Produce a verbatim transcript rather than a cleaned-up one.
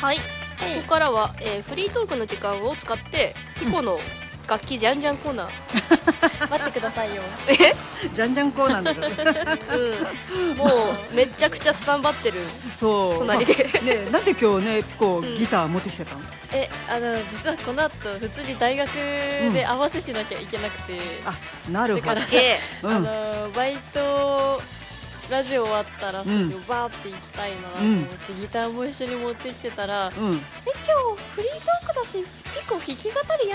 はい、ここからは、えー、フリートークの時間を使ってピコの楽器じゃんじゃんコーナー待ってくださいよ。 えじゃんじゃんコーナーなんだうんもうめちゃくちゃスタンバってるそう隣でね、なんで今日ねピコギター持ってきてたの？ え、あの実はこの後普通に大学で合わせしなきゃいけなくて、 あ、なるほど。 だからあのバイトラジオ終わったらすぐバーって行きたいなと思ってギターも一緒に持ってきてたら、え、今日フリートークだしピコ弾き語りや